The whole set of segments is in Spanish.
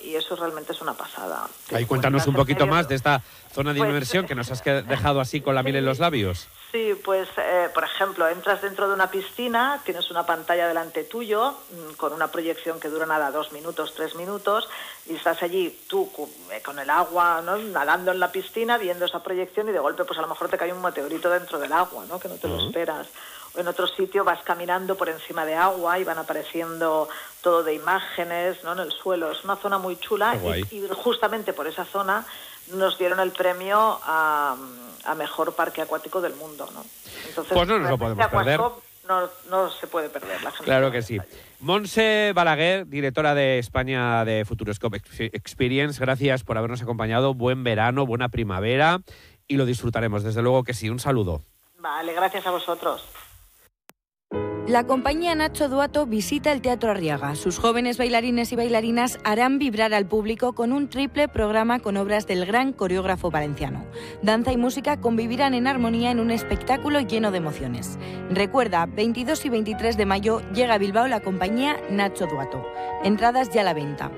y eso realmente es una pasada. Ahí cuéntanos un poquito más de esta zona de inmersión que nos has dejado así con la miel en los labios. Sí, pues por ejemplo, entras dentro de una piscina, tienes una pantalla delante tuyo con una proyección que dura 2 minutos, 3 minutos, y estás allí tú con el agua, ¿no?, nadando en la piscina, viendo esa proyección, y de golpe pues a lo mejor te cae un meteorito dentro del agua, ¿no?, que no te lo esperas. O en otro sitio vas caminando por encima de agua y van apareciendo todo de imágenes, ¿no?, en el suelo. Es una zona muy chula y justamente por esa zona nos dieron el premio a mejor parque acuático del mundo, ¿no? Entonces, pues no nos lo podemos perder. No se puede perder. La gente claro que sí. Montse Balaguer, directora de España de Futuroscope Experience, gracias por habernos acompañado. Buen verano, buena primavera y lo disfrutaremos, desde luego que sí. Un saludo. Vale, gracias a vosotros. La compañía Nacho Duato visita el Teatro Arriaga. Sus jóvenes bailarines y bailarinas harán vibrar al público con un triple programa con obras del gran coreógrafo valenciano. Danza y música convivirán en armonía en un espectáculo lleno de emociones. Recuerda, 22 y 23 de mayo llega a Bilbao la compañía Nacho Duato. Entradas ya a la venta.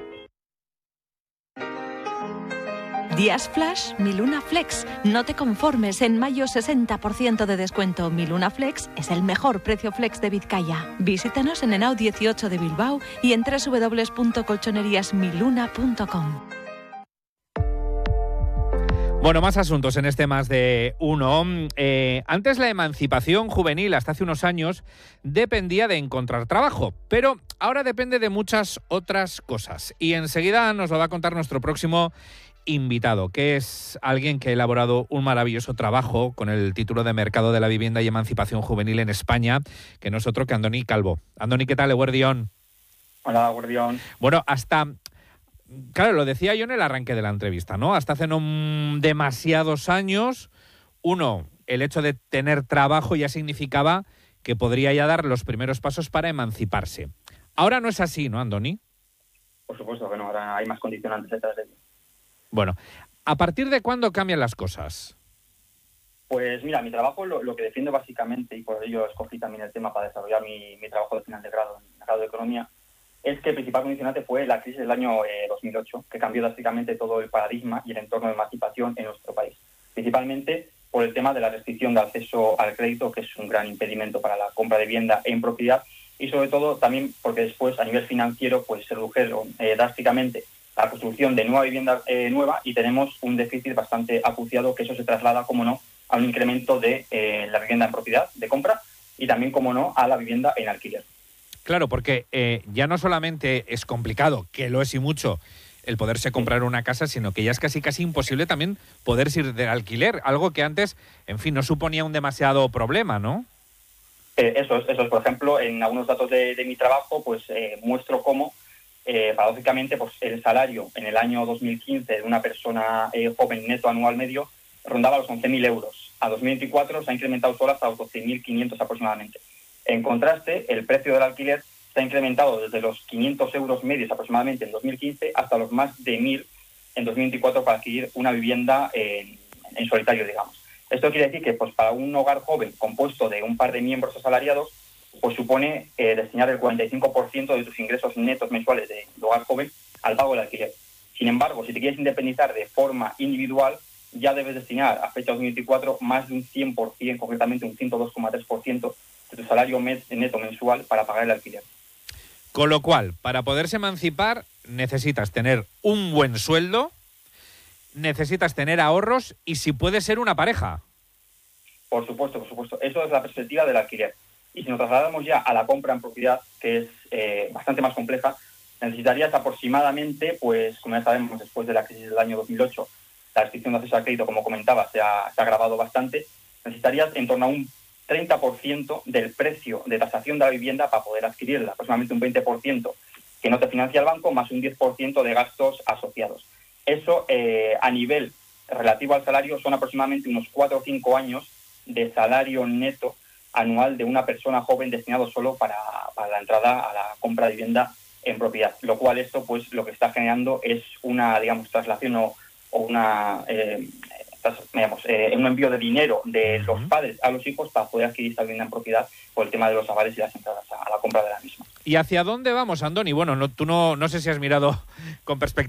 Días Flash, Mi Luna Flex. No te conformes, en mayo 60% de descuento. Mi Luna Flex es el mejor precio flex de Vizcaya. Visítanos en Henao 18 de Bilbao y en www.colchoneríasmiluna.com. Bueno, más asuntos en este Más de Uno. Antes la emancipación juvenil, hasta hace unos años, dependía de encontrar trabajo, pero ahora depende de muchas otras cosas. Y enseguida nos lo va a contar nuestro próximo invitado, que es alguien que ha elaborado un maravilloso trabajo con el título de Mercado de la Vivienda y Emancipación Juvenil en España, que no es otro que Andoni Calvo. Andoni, ¿qué tal, Eguerdión? Hola, Eguerdión. Bueno, claro, lo decía yo en el arranque de la entrevista, ¿no? Hasta hace no demasiados años, el hecho de tener trabajo ya significaba que podría ya dar los primeros pasos para emanciparse. Ahora no es así, ¿no, Andoni? Por supuesto que no, ahora hay más condicionantes detrás de ello. Bueno, ¿a partir de cuándo cambian las cosas? Pues mira, mi trabajo lo que defiendo básicamente, y por ello escogí también el tema para desarrollar mi trabajo de final de grado en el grado de Economía, es que el principal condicionante fue la crisis del año 2008, que cambió drásticamente todo el paradigma y el entorno de emancipación en nuestro país. Principalmente por el tema de la restricción de acceso al crédito, que es un gran impedimento para la compra de vivienda en propiedad, y sobre todo también porque después a nivel financiero pues se redujeron drásticamente la construcción de nueva vivienda nueva y tenemos un déficit bastante acuciado, que eso se traslada, como no, a un incremento de la vivienda en propiedad de compra y también, como no, a la vivienda en alquiler. Claro, porque ya no solamente es complicado, que lo es y mucho, el poderse comprar una casa, sino que ya es casi imposible también poderse ir de alquiler, algo que antes, en fin, no suponía un demasiado problema, ¿no? Eso es. Por ejemplo, en algunos datos de mi trabajo, pues muestro cómo paradójicamente, pues el salario en el año 2015 de una persona joven neto anual medio rondaba los 11.000 euros. A 2024 se ha incrementado solo hasta los 12.500 aproximadamente. En contraste, el precio del alquiler se ha incrementado desde los 500 euros medios aproximadamente en 2015 hasta los más de 1.000 en 2024 para adquirir una vivienda en solitario, digamos. Esto quiere decir que pues para un hogar joven compuesto de un par de miembros asalariados, pues supone destinar el 45% de tus ingresos netos mensuales de hogar joven al pago del alquiler. Sin embargo, si te quieres independizar de forma individual, ya debes destinar a fecha 2024 más de un 100%, concretamente un 102,3% de tu salario neto mensual para pagar el alquiler. Con lo cual, para poderse emancipar, necesitas tener un buen sueldo, necesitas tener ahorros y, si puede ser, una pareja. Por supuesto. Eso es la perspectiva del alquiler. Y si nos trasladamos ya a la compra en propiedad, que es bastante más compleja, necesitarías aproximadamente, pues como ya sabemos, después de la crisis del año 2008, la restricción de acceso al crédito, como comentaba, se ha agravado bastante, necesitarías en torno a un 30% del precio de tasación de la vivienda para poder adquirirla, aproximadamente un 20% que no te financia el banco, más un 10% de gastos asociados. Eso, a nivel relativo al salario, son aproximadamente unos 4 o 5 años de salario neto anual de una persona joven destinado solo para la entrada a la compra de vivienda en propiedad, lo cual esto pues lo que está generando es una, digamos, traslación o una un envío de dinero de los padres a los hijos para poder adquirir esta vivienda en propiedad por el tema de los avales y las entradas a la compra de la misma. ¿Y hacia dónde vamos, Andoni? Bueno, tú no sé si has mirado con perspectiva